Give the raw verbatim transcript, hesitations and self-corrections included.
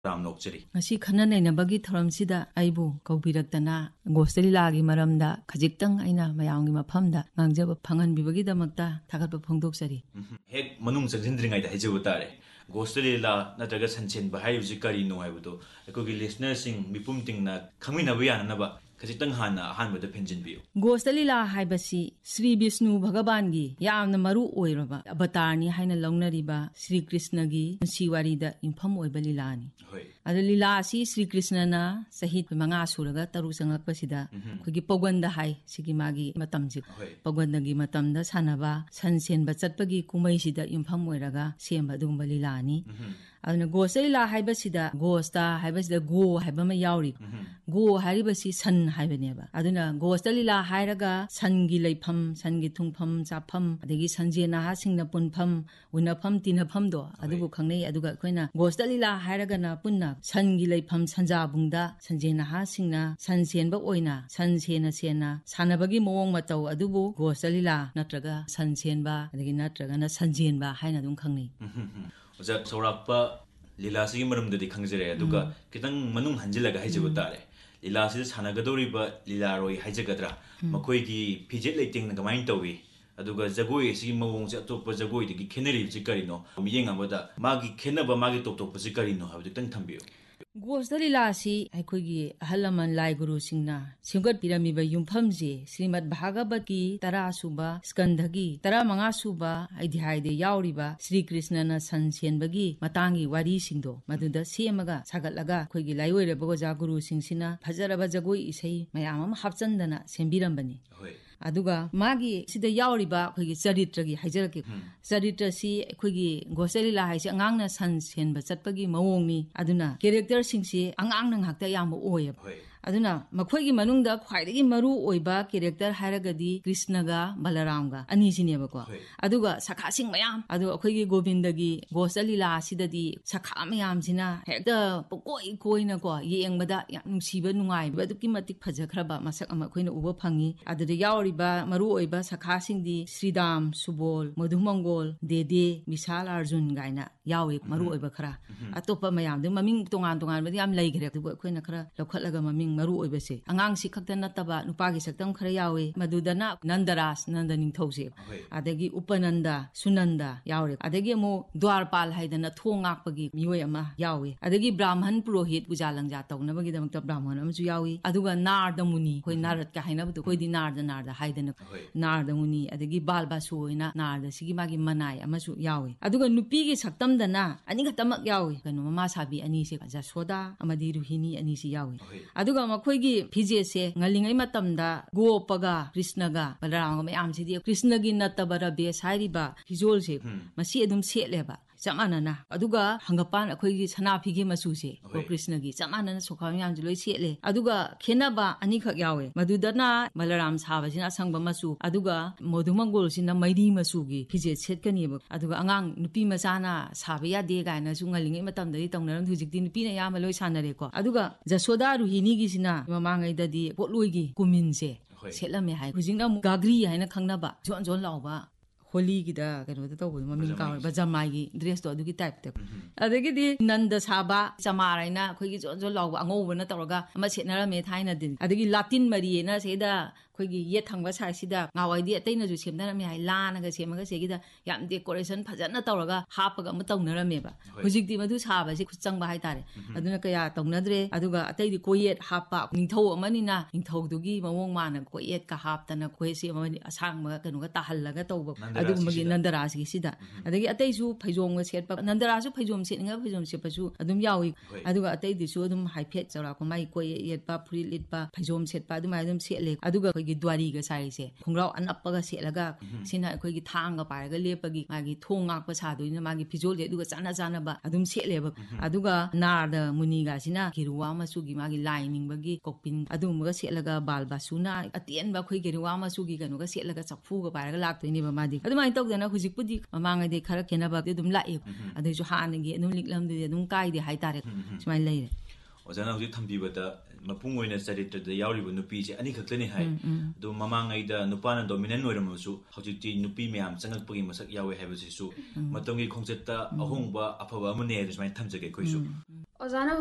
ram nokchari ngasi khana nainabagi thoramsida aibu kaubirakdana gostalilagi maramda khajiktang aina mayamgi mafamda ngangjaba phanganbibagi damakta thagatba phongdoksari hek manung chanjindringai da hajebu tare gostalila natraga sanchen ba hayuji kari no haibudo ekogi listener sing mipum tingna khangminabu yanaba khajiktang hana ahanbada phenjinbiu gostalila haibasi Sri Vishnu Bhagavangi yamna maru oiraba avatarni haina launariba Sri Krishna gi siwarida impham oiba lilani hoi adu lila si Sri Krishna na sahit manga suraga taru sanglakpasida khogi poganda hai sigi magi matamji poganda gi matamda sanaba sansenba chatpagi kumai sida impham oiraga semba dugumba lilani aduna gostalila haibasida gosta haibasida go haiba ma yauri go haribasi san haibneba aduna gostalila hairaga sangi leifam sangi thungpham chappham adegi sanjena ha singna punpham unafam tinafam do adubu khangnei aduga khoina gostalila hairaga na punna sangi leifam sanjabungda sanjena ha singna sansenba oina sansena sena sanabagi mowong matau adubu gostalila natraga sansenba adegi natraga na sanjenba haina dum khangnei oja sorakpa lila sigi maramdadi khangjare aduga kitang manung hanjilaga haijebu tare lila sida sanagadoriba lila roi haijagadra makoi gi fijet leiting na gamain tawi aduga jagoi sigi mawong se atoppa jagoi digi kheneri jikarino miyeng amada magi khenaba magi toktok jikarino habdu tang thambiyo gostalila si aikhogi ahalaman lai guru singna simgat piramiba yumphamje Srimad Bhagavad ki tara suba skandhagi tara manga suba aidhyaide yauriba Sri Krishna na sansenbagi matangi wari singdo maduda semaga sagatlaga khoigi laiwere bogoja guru singsina phajaraba jagoi isai mayamam hapchandana sembirambani hoi aduga magi sida yauriba khoigi charitra gi haijarake charitra si khoigi gostalila haise angangna sansenba chatpagi mawongni aduna character singsi angang nang hakta yam oye aduna makhoigi manungda khwaidagi maru oiba character hairagadi Krishna ga Balaram ga ani sineba ko aduga sakha sing mayam adu akhoigi Govindagi gostalila sidadi sakha mayam sina hekta pokoi koina ko yengmada yam nungsiba nungai baduki matik phajakraba masak ama khoina uba phangi adudi yauriba maru oiba sakha singdi Sridam Subol Madhumangol Dede Vishal Arjun gaina yawi maru oiba khara atopa mayam du maming tongan tongan badi am leigre du khoina khara lokhatlaga maming maru oibase angang si khakta nataba nupagi saktam khara yawe madudana Nandaras Nandaning those adagi Upananda Sunanda yawe adagi mo Dwarpal haidana thongakpagi mioi ama yawe adagi Brahman Purohit pujalangja tawnabagi damakta Brahman amju yawe aduga Narda Muni khoi narat ka hainabdu khoi di Narda Narda haidana Narda Muni adagi Balbasu oina Narda sigi magi manai amasu yawe aduga nupigi saktam dana ani khatamak yawe kanu mama sabi ani se Jasoda amadi Ruhini ani si yawe aduga makhoigi phije ngalingai matamda gopaga Krishnaga Balaram mayam sidi Krishnagi natabara be sairiba hijol se masi adum setleba chamanana aduga hangapan akhoigi sana phige masu se ko Krishnagi chamanana sokham yam jloi setle aduga khenaba ani khak yawe madudana Balaram sabasina sangba masu aduga Modhumangol sina maidi masu gi phije setkani aduga angang nupi masana sabya de gaina su ngalingai matamdai tongnaram hujikti nupi na yam loi sanare ko aduga Jasoda Ruhini gi sina mamangai dadi potloigi kuminse setlame hai hujingna gagri haina khangnaba jon jon lawba Holi gida kano to tawbo maming kaw bajamai gi dress to adugi type te adagi di Nanda Saba chamaraina khoigi jon jon lawba angobna na tawraga ama setnara me thaina din adagi Latin Marie na seda khoigi ye thangba sai sida ngawaidi ataina ju semnara me hai lana ga semaga segida yam decoration phajana tawraga hapaga ama tawnara me ba hujikti madu saba si khuchangba hai tare aduna kaya tawnadre aduga ataidi koyet hapa ningthau amani na ningthau dugi mawong mana koyet ka haptana koyse amani asangma kanu ga tahallaga tawba adugumagi Nandaras gi sida adagi ataisu phaijom ga setpa Nandarasu phaijom setninga phaijom sepasu adum yawi aduga atai disu adum haiphet chara ko mai koi yetpa phuri litpa phaijom setpa adum adum setle aduga khogi Dwari ga sai se khongrau anappaga selaga sina khogi thanga paiga lepagi magi thongakpa saduina magi phijol le aduga chana chana ba adum setleba aduga Narda Muni ga sina kiruwa masu gi magi lining bagi kokpin adum ga selaga Balbasuna atien ba khoi kiruwa masu gi kanu ga selaga chapfu ga paiga laktoini ba madi adumai tawdana hujikpudi mamangai de khara kenaba adum lai adaisu hanagi adum liklamdi adum kaide haitare smai leire ojana huji thambibada mapung oina charitra yauriba nupi je ani khaktani hai do mamangai da nupana dominant oiramasu hojiti nupi myam changakpagi masak yawe haibasisu matongi khongchetta ahongba afaba amune smai thamjage khoisu ꯑꯣꯖꯥꯅ